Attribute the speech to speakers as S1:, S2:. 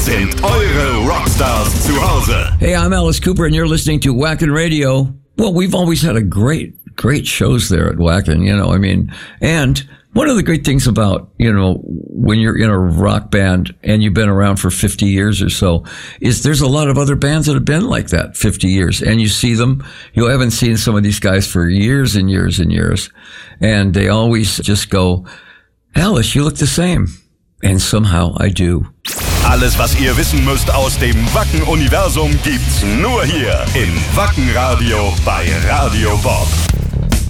S1: sind eure Rockstars zu Hause.
S2: Hey, I'm Alice Cooper, and you're listening to Wacken Radio. Well, we've always had a great shows there at Wacken, and one of the great things about, when you're in a rock band and you've been around for 50 years or so, is there's a lot of other bands that have been like that 50 years. And you see them, you haven't seen some of these guys for years and years and years. And they always just go, Alice, you look the same. And somehow I do.
S1: Alles, was ihr wissen müsst aus dem Wacken-Universum, gibt's nur hier im Wacken Radio bei Radio Bob.